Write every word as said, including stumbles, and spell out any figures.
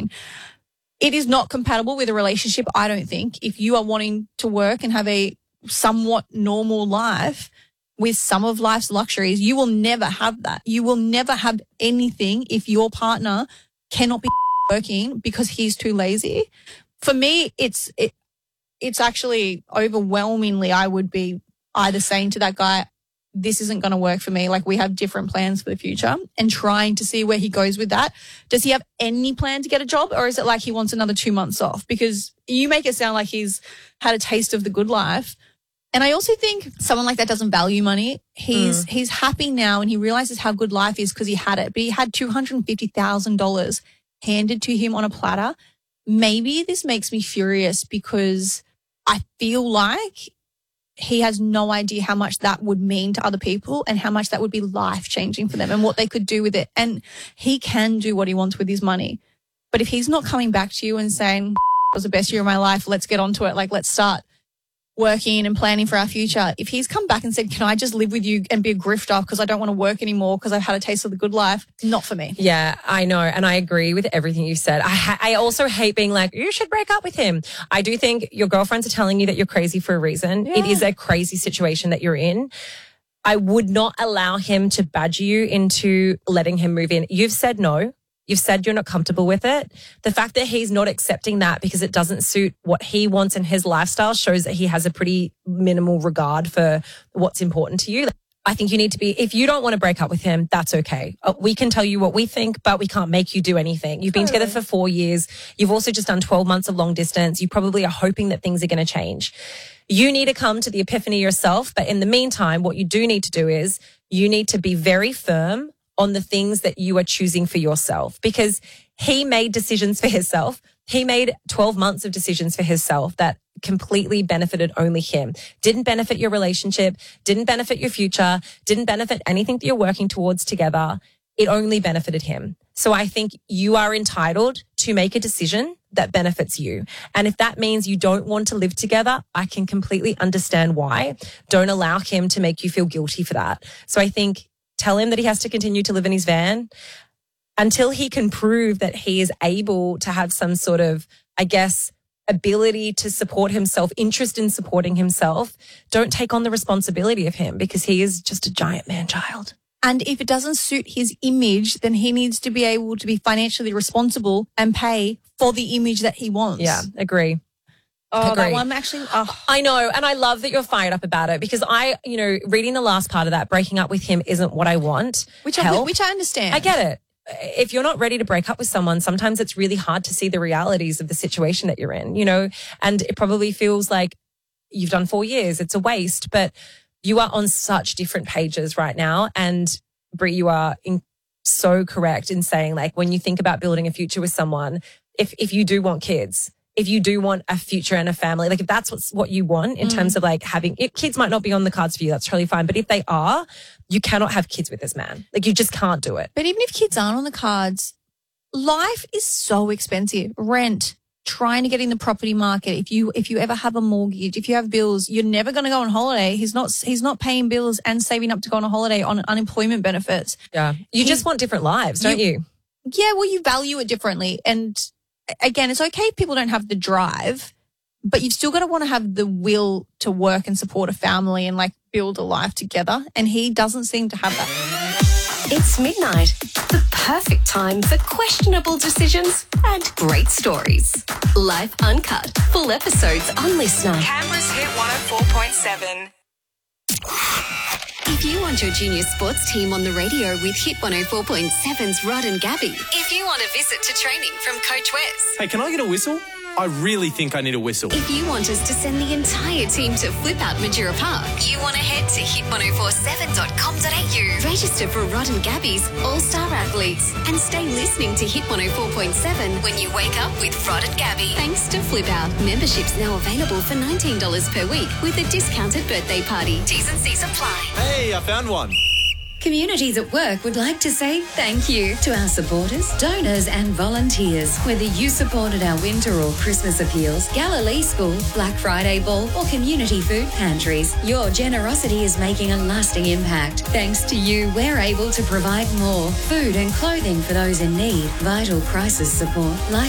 And it is not compatible with a relationship, I don't think. If you are wanting to work and have a somewhat normal life with some of life's luxuries, you will never have that. You will never have anything if your partner cannot be working because he's too lazy. For me, it's it, it's actually overwhelmingly, I would be either saying to that guy, this isn't going to work for me. Like, we have different plans for the future, and trying to see where he goes with that. Does he have any plan to get a job, or is it like he wants another two months off? Because you make it sound like he's had a taste of the good life. And I also think someone like that doesn't value money. He's, mm. he's happy now, and he realizes how good life is because he had it, but he had two hundred fifty thousand dollars handed to him on a platter. Maybe this makes me furious because I feel like he has no idea how much that would mean to other people and how much that would be life-changing for them and what they could do with it. And he can do what he wants with his money. But if he's not coming back to you and saying, it was the best year of my life, let's get onto it, like, let's start working and planning for our future. If he's come back and said, can I just live with you and be a grifter because I don't want to work anymore because I've had a taste of the good life, not for me. Yeah, I know. And I agree with everything you said. I, ha- I also hate being like, you should break up with him. I do think your girlfriends are telling you that you're crazy for a reason. Yeah. It is a crazy situation that you're in. I would not allow him to badger you into letting him move in. You've said no. You've said you're not comfortable with it. The fact that he's not accepting that because it doesn't suit what he wants in his lifestyle shows that he has a pretty minimal regard for what's important to you. I think you need to be, if you don't want to break up with him, that's okay. We can tell you what we think, but we can't make you do anything. You've been totally. together for four years. You've also just done twelve months of long distance. You probably are hoping that things are going to change. You need to come to the epiphany yourself. But in the meantime, what you do need to do is you need to be very firm on the things that you are choosing for yourself, because he made decisions for himself. He made twelve months of decisions for himself that completely benefited only him. Didn't benefit your relationship, didn't benefit your future, didn't benefit anything that you're working towards together. It only benefited him. So I think you are entitled to make a decision that benefits you. And if that means you don't want to live together, I can completely understand why. Don't allow him to make you feel guilty for that. So I think tell him that he has to continue to live in his van until he can prove that he is able to have some sort of, I guess, ability to support himself, interest in supporting himself. Don't take on the responsibility of him because he is just a giant man-child. And if it doesn't suit his image, then he needs to be able to be financially responsible and pay for the image that he wants. Yeah, agree. Oh, Agree. that one actually. Oh. I know. And I love that you're fired up about it because I, you know, reading the last part of that, breaking up with him isn't what I want. Which I, which I understand. I get it. If you're not ready to break up with someone, sometimes it's really hard to see the realities of the situation that you're in, you know, and it probably feels like you've done four years. It's a waste, but you are on such different pages right now. And Brie, you are in, so correct in saying, like, when you think about building a future with someone, if, if you do want kids, if you do want a future and a family, like if that's what's, what you want in mm. terms of like having, it, kids might not be on the cards for you, that's totally fine. But if they are, you cannot have kids with this man. Like you just can't do it. But even if kids aren't on the cards, life is so expensive. Rent, trying to get in the property market. If you, if you ever have a mortgage, if you have bills, you're never going to go on holiday. He's not, he's not paying bills and saving up to go on a holiday on unemployment benefits. Yeah. You he, just want different lives, don't you, you? Yeah. Well, you value it differently. And again, it's okay if people don't have the drive, but you've still got to want to have the will to work and support a family and like build a life together. And he doesn't seem to have that. It's midnight, the perfect time for questionable decisions and great stories. Life Uncut, full episodes on Listener. Canberra's Hit one oh four point seven. If you want your junior sports team on the radio with Hit one oh four point seven's Rod and Gabby. If you want a visit to training from Coach Wes. Hey, can I get a whistle? I really think I need a whistle. If you want us to send the entire team to Flip Out Majura Park, you want to head to hit ten forty-seven dot com dot a u. Register for Rod and Gabby's All-Star Athletes and stay listening to Hit one oh four point seven when you wake up with Rod and Gabby. Thanks to Flip Out. Memberships now available for nineteen dollars per week with a discounted birthday party. T's and C's apply. Hey, I found one. Communities at Work would like to say thank you to our supporters, donors and volunteers. Whether you supported our winter or Christmas appeals, Galilee School, Black Friday Ball or community food pantries, your generosity is making a lasting impact. Thanks to you, we're able to provide more food and clothing for those in need, vital crisis support, life